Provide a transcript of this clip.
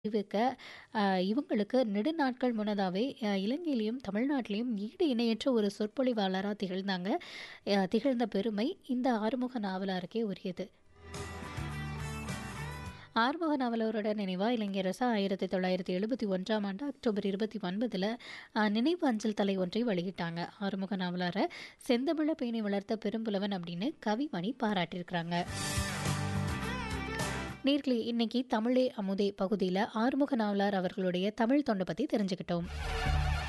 அறிவிக்க இவங்களுக்கு நெடுநாட்கள் முன்னதாவே இலங்கையிலயும், தமிழ்நாட்டிலயும் ஈடு இணையற்ற ஒரு சொற்பொழிவாளரா திகழ்ந்தாங்க. திகழ்ந்த பெருமை இந்த ஆறுமுக நாவலருக்கே உரியது. ஆறுமுக நாவலரோட நினைவா இளைஞரசு 1971ஆம் ஆண்டு அக்டோபர் 29 நினைவு அஞ்சல் தலை ஒன்றை வெளியிட்டாங்க. ஆறுமுக நாவலரை செந்தமிழ பேணி வளர்த்த பெரும்புலவன் அப்படின்னு கவிமணி பாராட்டியிருக்கிறாங்க. நேர்களே, இன்னைக்கு தமிழே அமுதே பகுதியில் ஆறுமுக நாவலர் அவர்களுடைய தமிழ் தொண்டை பற்றி தெரிஞ்சுக்கிட்டோம்.